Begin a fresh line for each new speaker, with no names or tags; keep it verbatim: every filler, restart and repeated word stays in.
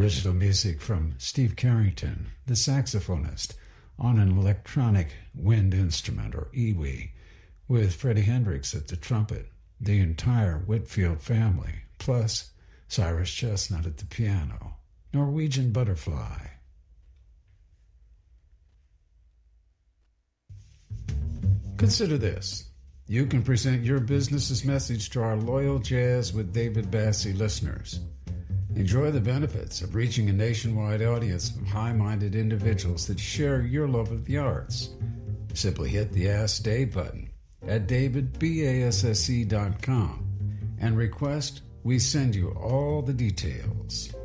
Original music from Steve Carrington, the saxophonist, on an electronic wind instrument, or iwi, with Freddie Hendrix at the trumpet, the entire Whitfield family, plus Cyrus Chestnut at the piano. Norwegian Butterfly. Consider this. You can present your business's message to our loyal Jazz with David Bassie listeners. Enjoy the benefits of reaching a nationwide audience of high-minded individuals that share your love of the arts. Simply hit the Ask Dave button at david basse dot com and request we send you all the details.